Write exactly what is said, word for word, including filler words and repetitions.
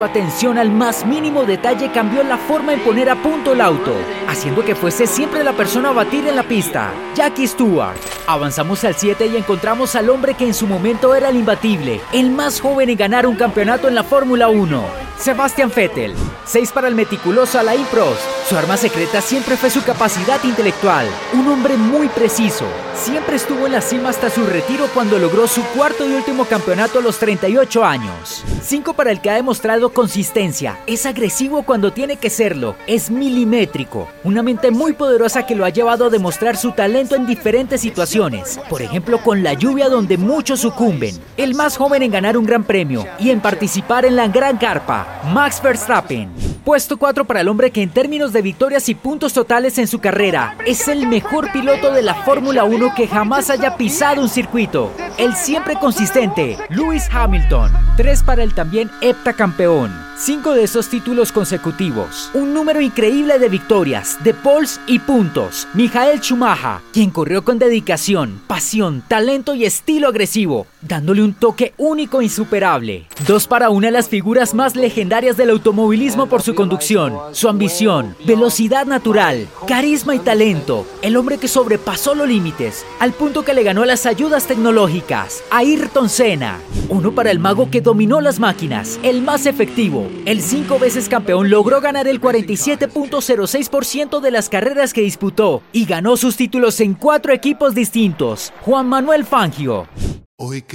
Atención al más mínimo detalle cambió la forma en poner a punto el auto, haciendo que fuese siempre la persona a batir en la pista, Jackie Stewart. Avanzamos al siete y encontramos al hombre que en su momento era el imbatible, el más joven en ganar un campeonato en la Fórmula uno, Sebastian Vettel. seis para el meticuloso Alain Prost. Su arma secreta siempre fue su capacidad intelectual, un hombre muy preciso. Siempre estuvo en la cima hasta su retiro cuando logró su cuarto y último campeonato a los treinta y ocho años. cinco para el que ha demostrado consistencia. Es agresivo cuando tiene que serlo. Es milimétrico. Una mente muy poderosa que lo ha llevado a demostrar su talento en diferentes situaciones. Por ejemplo, con la lluvia donde muchos sucumben. El más joven en ganar un gran premio y en participar en la Gran Carpa, Max Verstappen. Puesto cuatro para el hombre que en términos de victorias y puntos totales en su carrera es el mejor piloto de la Fórmula uno que jamás haya pisado un circuito. El siempre consistente Lewis Hamilton. tres para el también heptacampeón. Cinco de esos títulos consecutivos. Un número increíble de victorias, de poles y puntos. Michael Schumacher, quien corrió con dedicación, pasión, talento y estilo agresivo, dándole un toque único e insuperable. Dos para una de las figuras más legendarias del automovilismo por su conducción, su ambición, velocidad natural, carisma y talento. El hombre que sobrepasó los límites, al punto que le ganó las ayudas tecnológicas, Ayrton Senna. Uno para el mago que dominó las máquinas, el más efectivo. El cinco veces campeón logró ganar el cuarenta y siete punto cero seis por ciento de las carreras que disputó y ganó sus títulos en cuatro equipos distintos, Juan Manuel Fangio.